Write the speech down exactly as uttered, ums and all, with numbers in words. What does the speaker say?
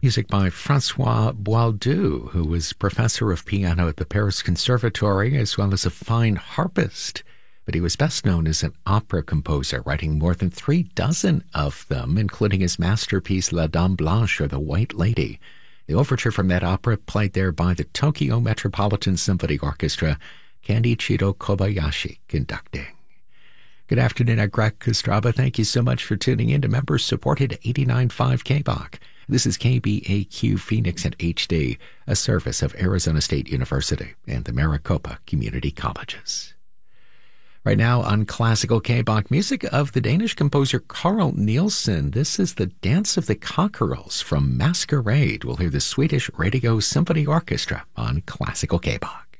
Music by Francois Boileau, who was professor of piano at the Paris Conservatory as well as a fine harpist. But he was best known as an opera composer, writing more than three dozen of them, including his masterpiece La Dame Blanche, or The White Lady. The overture from that opera played there by the Tokyo Metropolitan Symphony Orchestra, Kanichiro Kobayashi conducting. Good afternoon, I'm Greg Kostraba. Thank you so much for tuning in to members-supported eighty-nine point five K B O C. This is K B A Q Phoenix at H D, a service of Arizona State University and the Maricopa Community Colleges. Right now on Classical K B O C, music of the Danish composer Carl Nielsen. This is the Dance of the Cockerels from Masquerade. We'll hear the Swedish Radio Symphony Orchestra on Classical K B O C.